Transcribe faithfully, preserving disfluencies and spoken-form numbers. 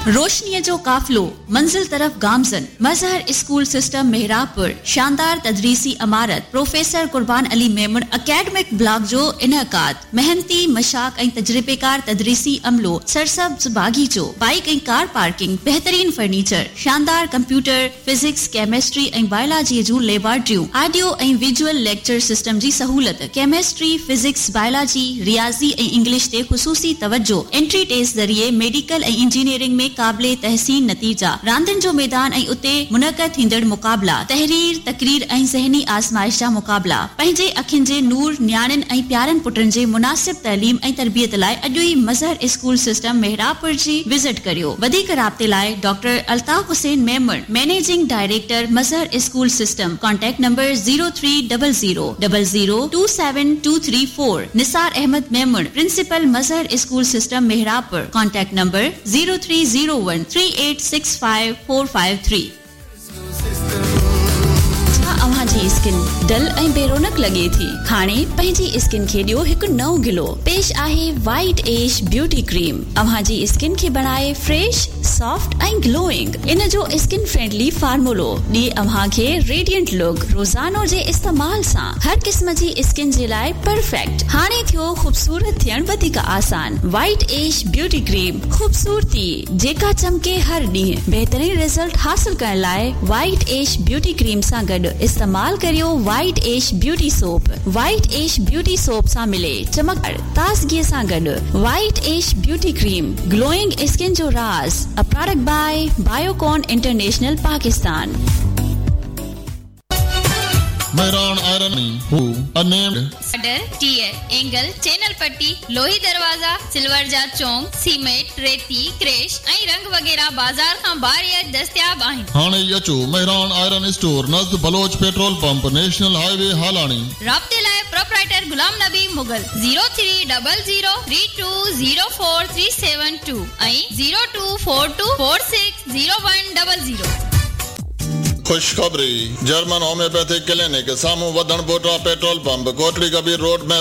रोशनीअ जो काफ़िलो मंजिल तरफ़ गामज़न मज़हर स्कूल सिस्टम मेहराबपुर शानदार तदरीसी इमारत प्रोफेसर कुर्बान अली मेमन एकेडमिक ब्लॉक जो इनकाद मेहनती मशाक ऐं तजरिबेकार तदरीसी अमलो सरसब्ज बागीचो बाइक ऐं कार पार्किंग बेहतरीन फर्नीचर शानदार कंप्यूटर फिजिक्स केमिस्ट्री ऐं बायोलॉजी जूं लेबोरेटरियूं ऑडियो ऐं विजुअल लेक्चर सिस्टम जी सहूलत केमिस्ट्री फिजिक्स बायोलॉजी रियाज़ी ऐं इंग्लिश ते ख़ुसूसी तवज्जो एंट्री टेस्ट ज़रिए मेडिकल ऐं इंजीनियरिंग में काबिले तहसीन नतीजा रांदिन जो मैदान ऐं उते मुनक़द थींदड़ मुकाबला तहरीर तकरीर ऐं ज़हनी आज़माइश जा मुकाबला पंहिंजे अखियुनि जे नूर न्याणियुनि ऐं प्यारनि पुटनि जे मुनासिब तइलीम ऐं तरबियत लाइ अॼु ई मज़हर स्कूल सिस्टम मेहराबपुर जी विज़िट करियो वधीक राब्ते लाइ doctor Altaf Hussain Memon managing director Mazhar school system contact number zero three double zero double zero two seven two three four Nisar Ahmad Memon principal Mazhar school system मेहराबपुर contact number zero three zero one three eight six five four five three. अव्हां जी skin dull ऐं बेरोनक लगे थी हाणे पंहिंजी skin खे ॾियो हिकु नओं गिलो पेश आहे वाइट एश ब्यूटी क्रीम अव्हां जी स्किन खे बनाए फ्रेश सॉफ्ट ऐं ग्लोइंग इन जो स्किन फ्रेंडली फार्मूलो ॾिए अव्हां खे रेडिएंट लुक रोजानो जे इस्तेमाल सां हर क़िस्म जी स्किन जे लाइ परफेक्ट हाणे थियो खूबसूरत थियण वधीक आसान वाइट एश ब्यूटी क्रीम खूबसूरती जेका चमके हर ॾींहुं बेहतरीन रिजल्ट हासिल करण लाइ वाइट एश ब्यूटी क्रीम सां गॾु इस्तेमाल करियो वाइट एश ब्यूटी सोप वाइट एश ब्यूटी सोप सां मिले चमक ताज़गी सां गॾु वाइट एश ब्यूटी क्रीम ग्लोइंग स्किन जो राज a product by Biocon International Pakistan. Mehran Iron who unnamed Sadar, Tier, Angle, Channel Patti, Lohi Darwaza, Silver Jar Chowk, Cement, Reti, Crash, ऐं रंग वगैरह बाजार खां बाहर दस्तयाब आहिनि। हाणे अचो Mehran iron store नज़द Baloch petrol pump national highway Halani राब्ते लाइ proprietor Ghulam Nabi Mughal zero three double zero three two zero four three seven two ऐं zero two four two four six zero one double zero. खुशखबरी जर्मन होम्योपैथिक क्लिनिक सामू वधन बोटा petrol pump Kotri Kabir road में